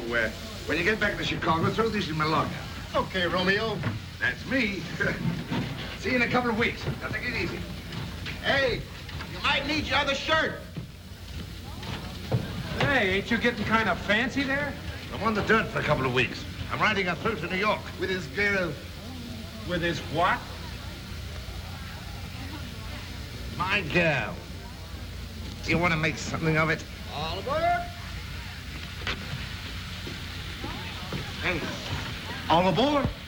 when you get back to Chicago, throw these in my log. Okay, Romeo. That's me. See you in a couple of weeks. Now, take it easy. Hey, you might need your other shirt. Hey, ain't you getting kind of fancy there? I'm on the dirt for a couple of weeks. I'm riding her through to New York. With his girl. With his what? My girl. Do you want to make something of it? All aboard. Hey, All aboard.